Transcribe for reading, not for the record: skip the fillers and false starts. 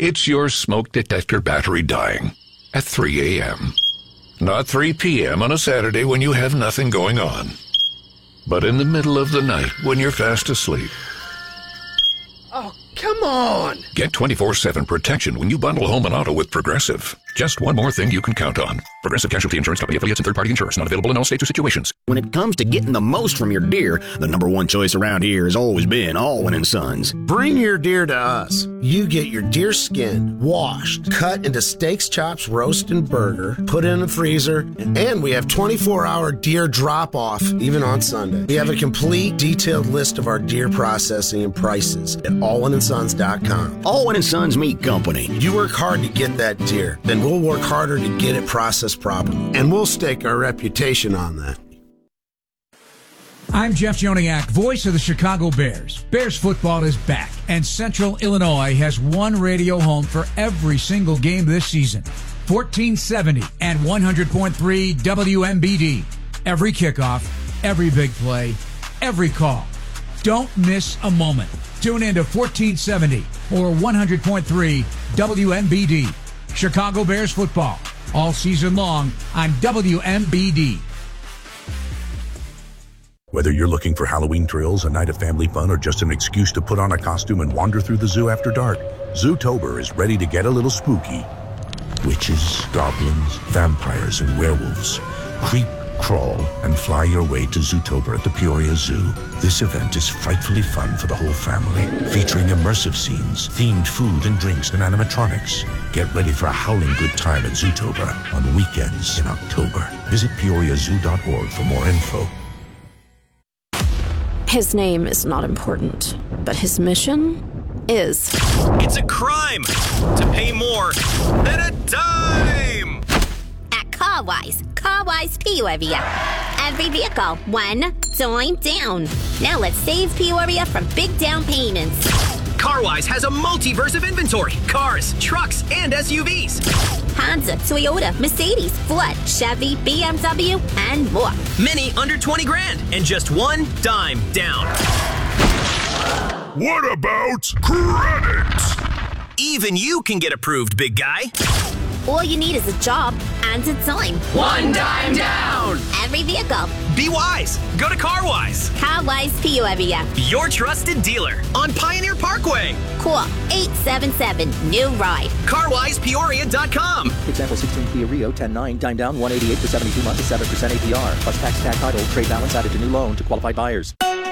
It's your smoke detector battery dying at 3 a.m. Not 3 p.m. on a Saturday when you have nothing going on, but in the middle of the night when you're fast asleep. Oh, come on! Get 24/7 protection when you bundle home and auto with Progressive. Just one more thing you can count on. Progressive Casualty Insurance Company, affiliates, and third-party insurers. Not available in all states or situations. When it comes to getting the most from your deer, the number one choice around here has always been Alwyn & Sons. Bring your deer to us. You get your deer skin washed, cut into steaks, chops, roast, and burger, put in the freezer, and we have 24-hour deer drop-off, even on Sunday. We have a complete, detailed list of our deer processing and prices at allwinsons.com. Alwyn & Sons Meat Company. You work hard to get that deer, then we'll work harder to get it processed properly, and we'll stake our reputation on that. I'm Jeff Joniak, voice of the Chicago Bears. Bears football is back, and Central Illinois has one radio home for every single game this season. 1470 and 100.3 WMBD. Every kickoff, every big play, every call. Don't miss a moment. Tune in to 1470 or 100.3 WMBD. Chicago Bears football, all season long on WMBD. Whether you're looking for Halloween thrills, a night of family fun, or just an excuse to put on a costume and wander through the zoo after dark, Zootober is ready to get a little spooky. Witches, goblins, vampires, and werewolves. Creep, crawl, and fly your way to Zootober at the Peoria Zoo. This event is frightfully fun for the whole family, featuring immersive scenes, themed food and drinks, and animatronics. Get ready for a howling good time at Zootober on weekends in October. Visit PeoriaZoo.org for more info. His name is not important, but his mission is. It's a crime to pay more than a dime! At Carwise Peoria. Every vehicle, one dime down. Now let's save Peoria from big down payments. Carwise has a multiverse of inventory. Cars, trucks, and SUVs. Honda, Toyota, Mercedes, Ford, Chevy, BMW, and more. Many under 20 grand and just one dime down. What about credit? Even you can get approved, big guy. All you need is a job and a dime. One dime down! Every vehicle. Be wise. Go to Carwise. Carwise Peoria. Your trusted dealer on Pioneer Parkway. Call 877-NEW-RIDE. CarwisePeoria.com. Example 16 Kia Rio 10.9, dime down 188 for 72 months at 7% APR. Plus tax, tag title, trade balance added to new loan to qualified buyers.